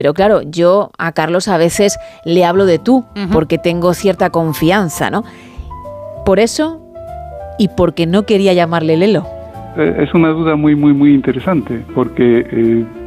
Pero claro, yo a Carlos a veces le hablo de tú, porque tengo cierta confianza, ¿no? Por eso y porque no quería llamarle Lelo. Es una duda muy, muy, muy interesante, porque